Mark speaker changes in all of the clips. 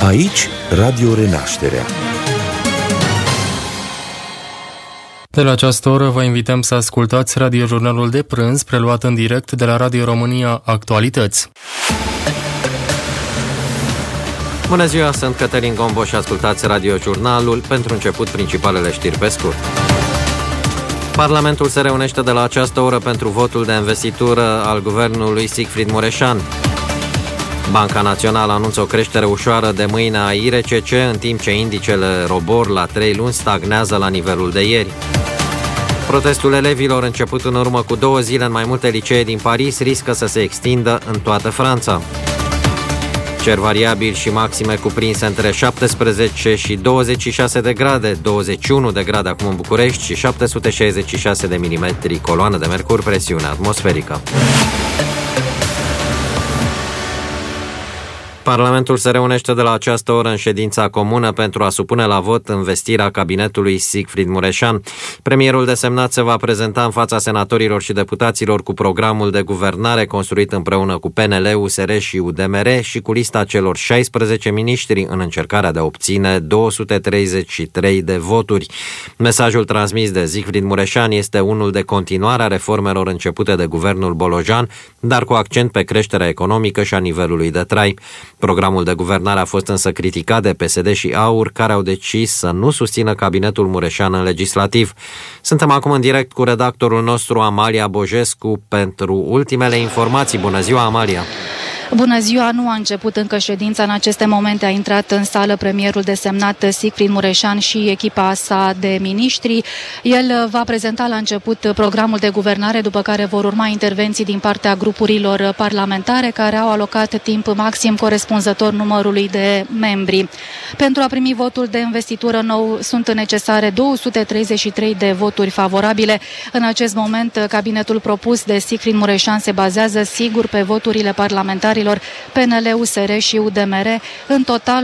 Speaker 1: Aici Radio Renașterea.
Speaker 2: De la această oră vă invităm să ascultați radiojurnalul de prânz, preluat în direct de la Radio România Actualități.
Speaker 3: Bună ziua, sunt Cătălin Gombo și ascultați radiojurnalul. Pentru început, principalele știri pe scurt. Parlamentul se reunește de la această oră pentru votul de investitură al guvernului Siegfried Mureșan. Banca Națională anunță o creștere ușoară de mâine a IRCC, în timp ce indicele ROBOR la 3 luni stagnează la nivelul de ieri. Protestul elevilor, început în urmă cu 2 zile în mai multe licee din Paris, riscă să se extindă în toată Franța. Cer variabil și maxime cuprinse între 17 și 26 de grade, 21 de grade acum în București și 766 de milimetri coloană de mercur, presiune atmosferică. Parlamentul se reunește de la această oră în ședința comună pentru a supune la vot învestirea cabinetului Siegfried Mureșan. Premierul desemnat se va prezenta în fața senatorilor și deputaților cu programul de guvernare construit împreună cu PNL, USR și UDMR și cu lista celor 16 miniștri în încercarea de a obține 233 de voturi. Mesajul transmis de Siegfried Mureșan este unul de continuare a reformelor începute de guvernul Bolojan, dar cu accent pe creșterea economică și a nivelului de trai. Programul de guvernare a fost însă criticat de PSD și AUR, care au decis să nu susțină cabinetul Mureșan în legislativ. Suntem acum în direct cu redactorul nostru Amalia Bojescu pentru ultimele informații. Bună ziua, Amalia!
Speaker 4: Bună ziua! Nu a început încă ședința. În aceste momente a intrat în sală premierul desemnat Siegfried Mureșan și echipa sa de miniștri. El va prezenta la început programul de guvernare, după care vor urma intervenții din partea grupurilor parlamentare care au alocat timp maxim corespunzător numărului de membri. Pentru a primi votul de investitură nou sunt necesare 233 de voturi favorabile. În acest moment, cabinetul propus de Siegfried Mureșan se bazează sigur pe voturile parlamentare PNL, USR și UDMR, în total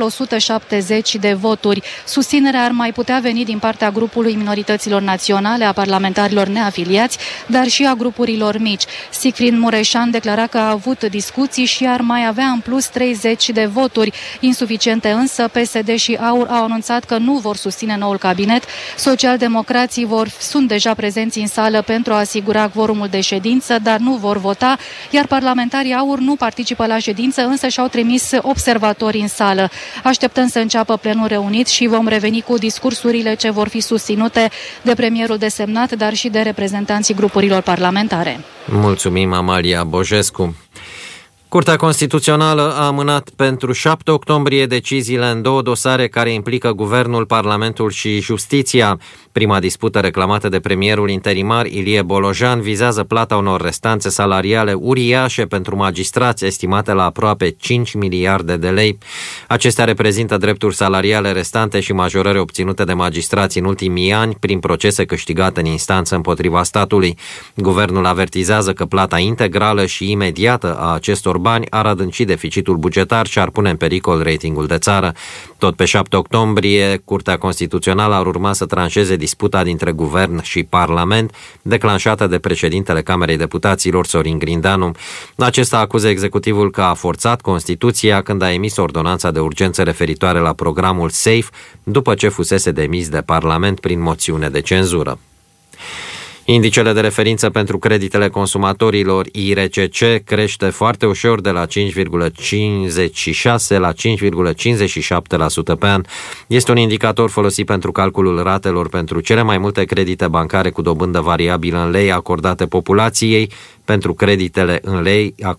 Speaker 4: 170 de voturi. Susținerea ar mai putea veni din partea grupului minorităților naționale, a parlamentarilor neafiliați, dar și a grupurilor mici. Siegfried Mureșan declara că a avut discuții și ar mai avea în plus 30 de voturi. Insuficiente însă, PSD și AUR au anunțat că nu vor susține noul cabinet. Socialdemocrații sunt deja prezenți în sală pentru a asigura quorumul de ședință, dar nu vor vota, iar parlamentarii AUR nu participă la ședință, însă și-au trimis observatori în sală. Așteptăm să înceapă plenul reunit și vom reveni cu discursurile ce vor fi susținute de premierul desemnat, dar și de reprezentanții grupurilor parlamentare.
Speaker 3: Mulțumim, Amalia Bojescu. Curtea Constituțională a amânat pentru 7 octombrie deciziile în 2 dosare care implică Guvernul, Parlamentul și Justiția. Prima dispută reclamată de premierul interimar Ilie Bolojan vizează plata unor restanțe salariale uriașe pentru magistrați, estimate la aproape 5 miliarde de lei. Acestea reprezintă drepturi salariale restante și majorări obținute de magistrați în ultimii ani prin procese câștigate în instanță împotriva statului. Guvernul avertizează că plata integrală și imediată a acestor bani ar adânci deficitul bugetar și ar pune în pericol ratingul de țară. Tot pe 7 octombrie, Curtea Constituțională ar urma să tranșeze disputa dintre Guvern și Parlament, declanșată de președintele Camerei Deputaților, Sorin Grindeanu. Acesta acuză executivul că a forțat Constituția când a emis ordonanța de urgență referitoare la programul SAFE, după ce fusese demis de Parlament prin moțiune de cenzură. Indicele de referință pentru creditele consumatorilor IRCC crește foarte ușor de la 5,56 la 5,57% pe an. Este un indicator folosit pentru calculul ratelor pentru cele mai multe credite bancare cu dobândă variabilă în lei acordate populației. Pentru creditele în lei